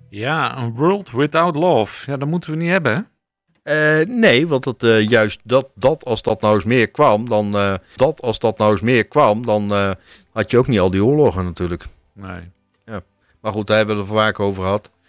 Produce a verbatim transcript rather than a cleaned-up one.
Ja, een world without love. Ja, dat moeten we niet hebben, hè? Uh, nee, want het, uh, juist dat, dat als dat nou eens meer kwam, dan, uh, dat als dat nou eens meer kwam, dan uh, had je ook niet al die oorlogen natuurlijk. Nee. Ja. Maar goed, daar hebben we het er vaak over gehad.